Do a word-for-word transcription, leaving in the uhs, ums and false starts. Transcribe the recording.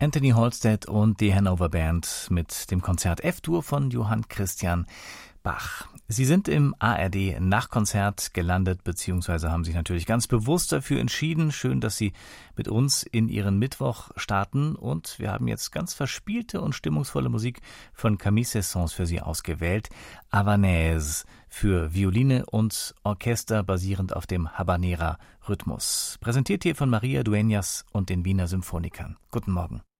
Anthony Halstead und die Hanover Band mit dem Konzert F-Dur von Johann Christian Bach. Sie sind im A R D-Nachkonzert gelandet, beziehungsweise haben sich natürlich ganz bewusst dafür entschieden. Schön, dass Sie mit uns in Ihren Mittwoch starten. Und wir haben jetzt ganz verspielte und stimmungsvolle Musik von Camille Saint-Saëns für Sie ausgewählt. Havanaise für Violine und Orchester basierend auf dem Habanera-Rhythmus. Präsentiert hier von Maria Dueñas und den Wiener Symphonikern. Guten Morgen.